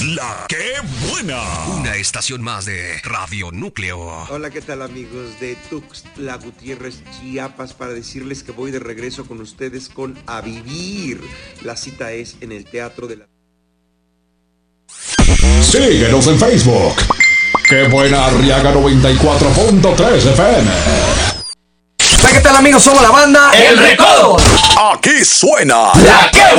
La que buena. Una estación más de Radio Núcleo. Hola, ¿qué tal amigos de Tuxtla Gutiérrez, Chiapas? Para decirles que voy de regreso con ustedes con A Vivir. La cita es en el Teatro de la... Síguenos en Facebook. ¡Qué buena! Arriaga 94.3 FM. ¿Qué tal amigos? Somos la banda El Recodo. Aquí suena La que